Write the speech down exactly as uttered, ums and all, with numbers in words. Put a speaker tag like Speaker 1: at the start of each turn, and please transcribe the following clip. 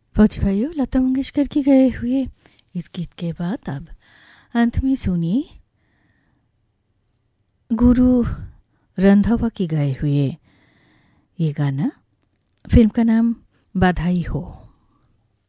Speaker 1: फौजी भाइयों, लता मंगेशकर की गए हुए इस गीत के बाद अब अंत में सुनिए गुरु रंधावा की गाए हुए ये गाना। फिल्म का नाम बधाई हो।